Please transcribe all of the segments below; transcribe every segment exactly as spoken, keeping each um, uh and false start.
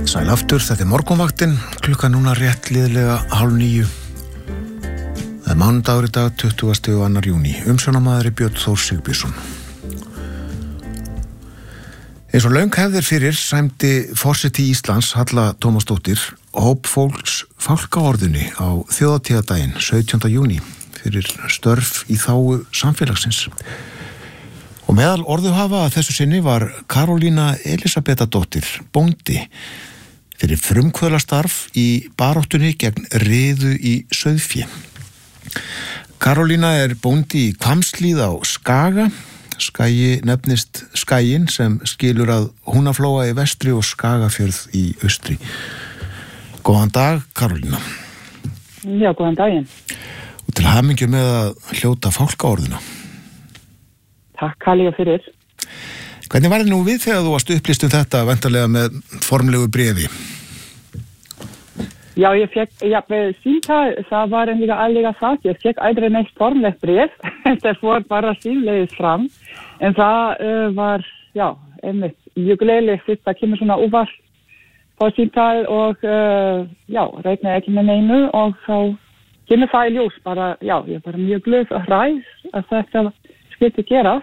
Sæl aftur, þetta er morgunvaktin, klukkan núna rétt liðlega hálf níu. Það er mánudagur í dag, tuttugasta og annan júní. Umsjónarmaður er Björn Þór Sigbjörnsson. Eins og löng hefðir fyrir sæmdi forseti Íslands, Halla Tómasdóttir, hóp fólks fálkaorðunni á þjóðhátíðardaginn, sautjánda júní, fyrir störf í þágu samfélagsins. Og meðal orðuhafa að þessu sinni var Karolína Elisabetadóttir, bóndi, fyrir frumkvöðlastarf í baráttunni gegn riðu í sauðfé. Karolína er bóndi í Hvammshlíð á Skaga. Skagi nefnist skaginn sem skilur að Húnaflóa í vestri og Skagafjörð í austri. Góðan dag, Karolína. Já, góðan daginn. Og til hamingju með að hljóta fálkaorðuna. Takk kærlega fyrir. Hvernig var það nú við þegar þú varst upplýst um þetta væntanlega með formlegu bréfi? Já, ég fekk, ja, símtal, það var en líka allega sagt, ég fekk aldrei neitt formlegt bréf, þetta fór bara símlegis fram, en það uh, var, já, einmitt, mjög gleðilegt, fyrst það kemur svona óvart på símtal og, uh, já, reikna ekki með neinu og þá kemur það í ljós, bara, já, ég er bara mjög glöð og hræs að þetta skyldi gerast.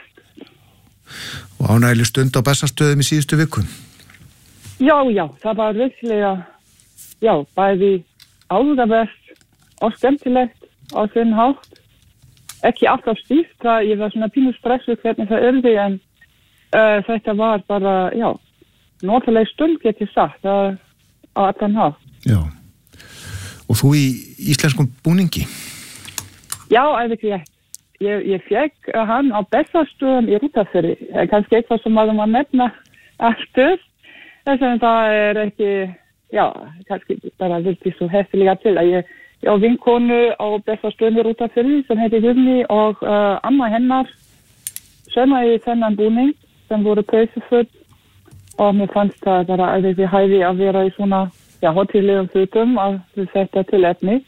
Og ánægileg stund á Bessastöðum í síðustu viku? Já, já, það var virkilega, já, bæði áhugavert og skemmtilegt á sinn hátt. Ekki alltaf stíft, það ég var svona pínu stressuð hvernig það yrði, en uh, þetta var bara, já, notaleg stund get ég sagt, það á allan hátt. Já, og þú í íslenskum búningi? Já, alveg rétt. Ég, ég fekk hann á Bessastöðum í Rútafirði, kannski eitthvað sem maður má nefna aftur, þess að það er ekki, já, kannski bara vilti svo heftilega til að ég, ég á vinkonu á Bessastöðum í Rútafirði sem heiti Guðni og uh, amma hennar sömaði þennan búning sem voru peysufull og mér fannst það bara alveg við hæfi að vera í svona, já, hóttíðlegum fötum að við þetta til efni.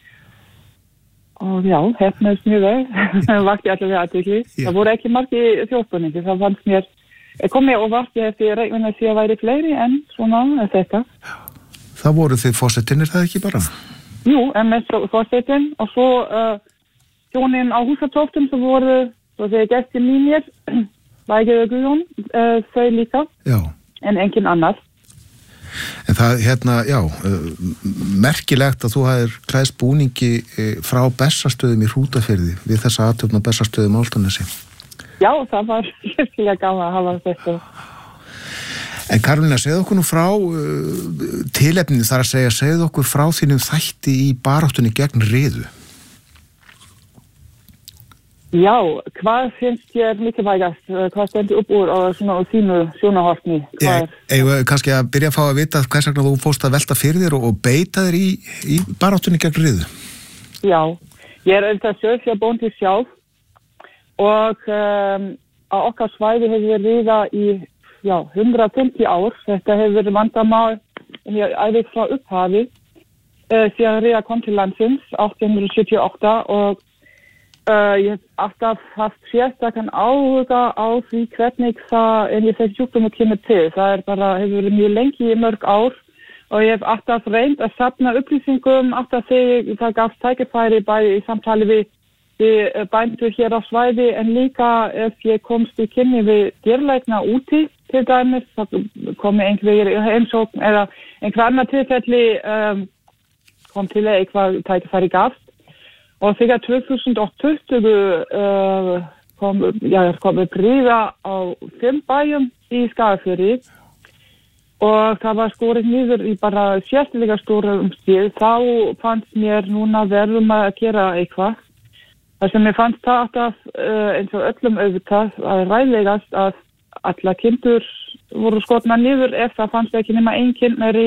Og já, hefnaðist mjög vel, það vakti allir við aðtekli. Það voru ekki margi þjóðbúningi, það fannst mér, kom mér óvart, ég eftir reikna að sé að væri fleiri en svona þetta. Það voru þið fórsetin, er það ekki bara? Jú, en með fórsetin og svo uh, hjónin á Húsatóftum sem voru, svo þeir gæsti mínir, Vægir og Guðjón, uh, þau líka, já. En engin annars. En það, hérna, já, merkilegt að þú hafðir klæðst búningi frá Bessastöðum í Hrútafirði við þessa athöfn á Bessastöðum á Álftanesi. Já, það var virkilega gaman að hafa þetta. En Karolína, segðu okkur nú frá uh, tilefninu þar að segja, segðu okkur frá þínum þætti í baráttunni gegn riðu. Já, hvað finnst þér mikilvægast? Hvað stendur upp úr og svona á þínu sjónarhorni? Ég, ég kannski að byrja að fá að vita hvers vegna þú fórst að velta fyrir þér og, og beita þér í, í baráttunni gegn riðu. Já, ég er auðvitað sauðfjárbóndi sjálf og um, á okkar svæði hefur verið riða í já, hundrað og fimmtíu ár. Þetta hefur verið vandamál alveg frá upphafi uh, síðan riða kom til landsins átján hundrað sjötíu og átta og Uh, ég hef alltaf haft sérstakann áhuga á því hvernig það en ég þessi sjúkdómur kemur til. Það er bara, hefur verið mjög lengi í mörg ár og ég hef alltaf reynd að safna upplýsingum, alltaf þegar það gafst tækifæri bæði í samtali við, við bændur hér á svæði en líka ef ég komst í kynni við dýrlækna úti til dæmis, það komi einhverjir heimsókn eða einhver annar tilfelli um, kom til að eitthvað tækifæri gafst. Og þegar tvö þúsund og tuttugu uh, kom, ja, kom upp riða á fimm bæjum í Skagafirði og það var skorið niður í bara sérstilega stóra umstíð, þá fannst mér núna verðum að gera eitthvað. Það sem mér fannst það alltaf uh, eins og öllum auðvitað að ræðlegast að alla kindur voru skotna niður ef það fannst ekki nema ein kind með